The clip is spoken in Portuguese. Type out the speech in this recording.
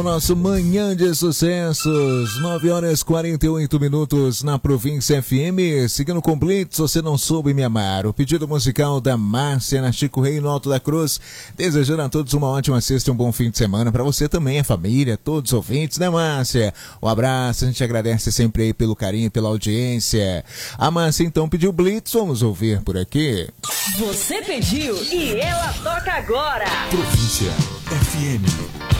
Nosso Manhã de Sucessos, 9 horas 48 minutos na Província FM. Seguindo com Blitz, Você Não Soube Me Amar. O pedido musical da Márcia na Chico Rei, no Alto da Cruz. Desejando a todos uma ótima sexta e um bom fim de semana. Para você também, a família, todos os ouvintes, né, Márcia? Um abraço, a gente agradece sempre aí pelo carinho, pela audiência. A Márcia então pediu Blitz, vamos ouvir por aqui. Você pediu e ela toca agora. Província FM.